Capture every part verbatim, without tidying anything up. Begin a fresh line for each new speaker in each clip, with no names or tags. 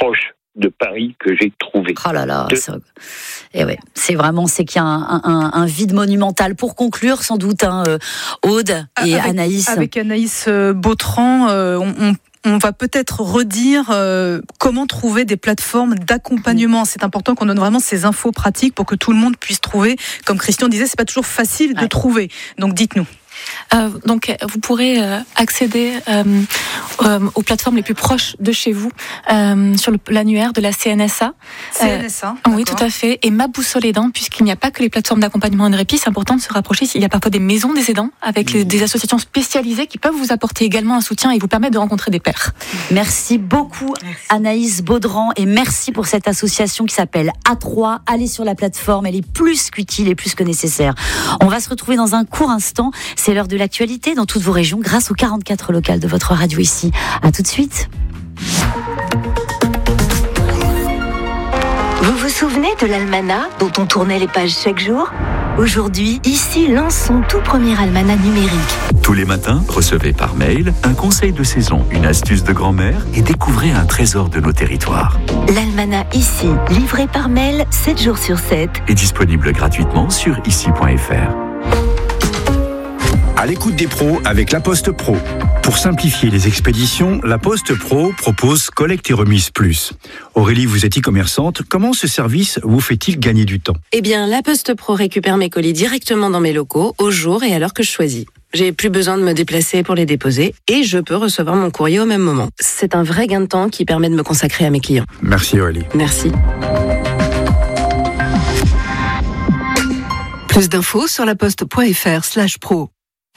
proche de Paris que j'ai trouvé.
Oh là là,
de...
c'est... Et ouais, c'est vraiment, c'est qu'il y a un, un, un vide monumental. Pour conclure, sans doute, hein, Aude et
avec,
Anaïs.
Avec Anaïs Bautran, euh, on, on On va peut-être redire euh, comment trouver des plateformes d'accompagnement. C'est important qu'on donne vraiment ces infos pratiques pour que tout le monde puisse trouver. Comme Christian disait, c'est pas toujours facile de ouais. trouver. Donc dites-nous.
Euh, donc vous pourrez euh, accéder euh, euh, aux plateformes les plus proches de chez vous euh, sur le, l'annuaire de la C N S A.
C N S A,
euh, oui, tout à fait. Et Ma Boussole Aidant, puisqu'il n'y a pas que les plateformes d'accompagnement et de répit, c'est important de se rapprocher. Il y a parfois des maisons des aidants avec les, des associations spécialisées qui peuvent vous apporter également un soutien et vous permettre de rencontrer des pairs.
Merci beaucoup merci. Anaïs Baudran, et merci pour cette association qui s'appelle A trois. Allez sur la plateforme, elle est plus qu'utile et plus que nécessaire. On va se retrouver dans un court instant. C'est l'heure de l'actualité dans toutes vos régions grâce aux quarante-quatre locales de votre radio ici. À tout de suite.
Vous vous souvenez de l'almanach dont on tournait les pages chaque jour ? Aujourd'hui, ici lance son tout premier almanach numérique.
Tous les matins, recevez par mail un conseil de saison, une astuce de grand-mère et découvrez un trésor de nos territoires.
L'almanach ici, livré par mail sept jours sur sept.
Est disponible gratuitement sur ici point f r.
À l'écoute des pros avec La Poste Pro. Pour simplifier les expéditions, La Poste Pro propose Collecte et Remise Plus. Aurélie, vous êtes e-commerçante. Comment ce service vous fait-il gagner du temps ?
Eh bien, La Poste Pro récupère mes colis directement dans mes locaux, au jour et à l'heure que je choisis. J'ai plus besoin de me déplacer pour les déposer et je peux recevoir mon courrier au même moment. C'est un vrai gain de temps qui permet de me consacrer à mes clients.
Merci Aurélie.
Merci.
Plus d'infos sur laposte point f r slash pro.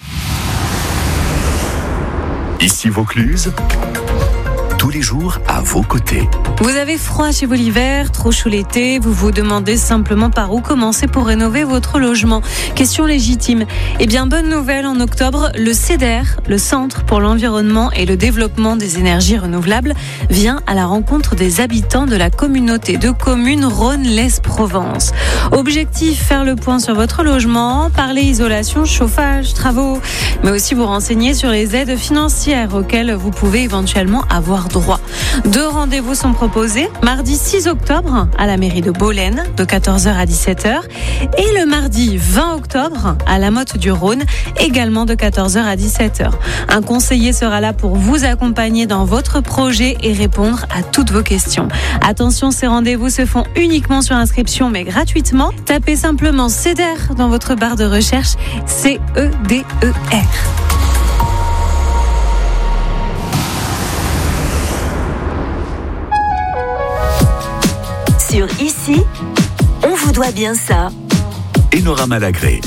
Ici Vaucluse, tous les jours à vos côtés.
Vous avez froid chez vous l'hiver, trop chaud l'été, vous vous demandez simplement par où commencer pour rénover votre logement. Question légitime. Eh bien, bonne nouvelle, en octobre, le C E D E R, le Centre pour l'environnement et le développement des énergies renouvelables, vient à la rencontre des habitants de la communauté de communes Rhône-Lez-Provence. Objectif, faire le point sur votre logement, parler isolation, chauffage, travaux, mais aussi vous renseigner sur les aides financières auxquelles vous pouvez éventuellement avoir droit. Deux rendez-vous sont proposés. Mardi six octobre à la mairie de Bolène de quatorze heures à dix-sept heures et le mardi vingt octobre à la Motte du Rhône également de quatorze heures à dix-sept heures. Un conseiller sera là pour vous accompagner dans votre projet et répondre à toutes vos questions. Attention, ces rendez-vous se font uniquement sur inscription mais gratuitement. Tapez simplement C E D E R dans votre barre de recherche, C E D E R.
Sur Ici, on vous doit bien ça.
Enora Malagré.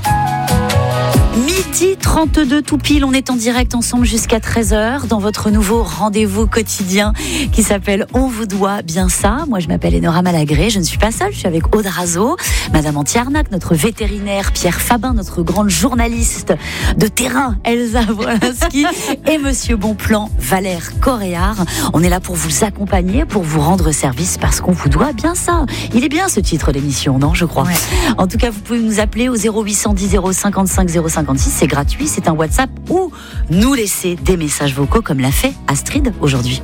Midi trente-deux tout pile, on est en direct ensemble jusqu'à treize heures dans votre nouveau rendez-vous quotidien qui s'appelle On vous doit bien ça. Moi je m'appelle Enora Malagré, je ne suis pas seule, je suis avec Aude Razeau, Madame Antiarnac, notre vétérinaire Pierre Fabin, notre grande journaliste de terrain Elsa Wolinski et Monsieur Bonplan Valère Coréard. On est là pour vous accompagner, pour vous rendre service parce qu'on vous doit bien ça. Il est bien ce titre d'émission, non, je crois. Ouais. En tout cas, vous pouvez nous appeler au zéro huit cent dix zéro cinquante-cinq zéro cinquante-six, c'est gratuit, c'est un WhatsApp ou nous laisser des messages vocaux comme l'a fait Astrid aujourd'hui.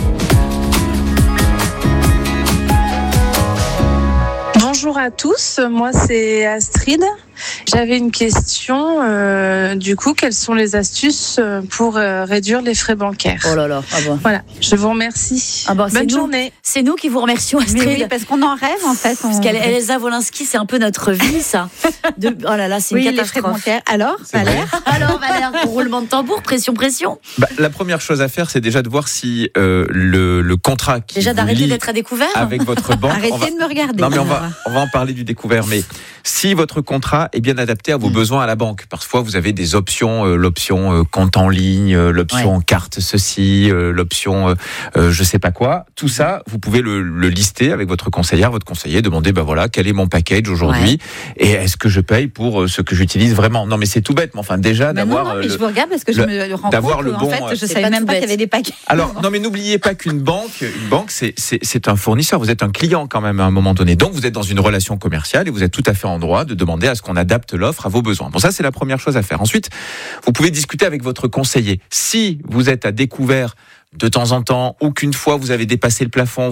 Bonjour à tous, moi c'est Astrid. J'avais une question, euh, du coup, quelles sont les astuces pour euh, réduire les frais bancaires ?
Oh là là, ah bon.
Voilà, je vous remercie.
Ah bon,
Bonne
c'est
journée.
Nous, c'est nous qui vous remercions, Astrid.
Mais oui, parce qu'on en rêve en fait. On...
Parce qu'Elsa Wolinski, c'est un peu notre vie, ça. De... Oh là là, c'est
oui,
une catastrophe.
Les frais bancaires. Alors, Valère
Alors, Valère, roulement de tambour, pression, pression.
Bah, la première chose à faire, c'est déjà de voir si euh, le, le contrat qui
déjà
vous
d'arrêter
lie
d'être à découvert
avec votre banque.
Arrêtez
va...
de me regarder.
Non, mais on va, on va en parler du découvert. Mais si votre contrat est bien adapté à vos mmh. besoins à la banque, parfois vous avez des options, euh, l'option euh, compte en ligne, euh, l'option ouais. carte ceci, euh, l'option euh, euh, je sais pas quoi. Tout ça, vous pouvez le, le lister avec votre conseillère, votre conseiller, demander ben voilà quel est mon package aujourd'hui ouais. et est-ce que je paye pour euh, ce que j'utilise vraiment. Non mais c'est tout bête, mais enfin déjà
mais
d'avoir.
Non, non, mais
euh,
je vous regarde parce que
le,
je me rends
d'avoir
compte
le
que,
bon.
En fait, je
c'est
savais même pas qu'il y avait des packages.
Alors non mais n'oubliez pas qu'une banque, une banque c'est, c'est c'est un fournisseur. Vous êtes un client quand même à un moment donné. Donc vous êtes dans une relation commerciale et vous êtes tout à fait en droit de demander à ce qu'on adapte l'offre à vos besoins. Bon ça c'est la première chose à faire. Ensuite, vous pouvez discuter avec votre conseiller. Si vous êtes à découvert de temps en temps ou qu'une fois vous avez dépassé le plafond,